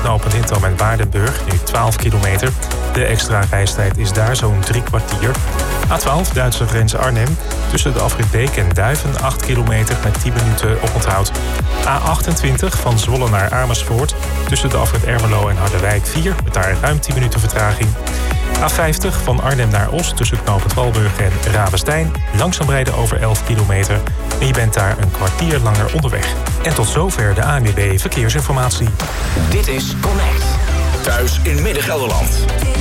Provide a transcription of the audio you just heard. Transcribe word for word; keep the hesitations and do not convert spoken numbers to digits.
knooppunt Hintham en Waardenburg, nu twaalf kilometer. De extra reistijd is daar zo'n drie kwartier. A twaalf, Duitse grens Arnhem. Tussen de afrit Beek en Duiven, acht kilometer met tien minuten oponthoud. A achtentwintig, van Zwolle naar Amersfoort. Tussen de afrit Ermelo en Harderwijk, vier, met daar ruim tien minuten vertraging. A vijftig, van Arnhem naar Os, tussen knooppunt Walburg en Ravenstein. Langzaam rijden over elf kilometer. En je bent daar een kwartier langer onderweg. En tot zover de A N W B Verkeersinformatie. Dit is Connect. Thuis in Midden-Gelderland.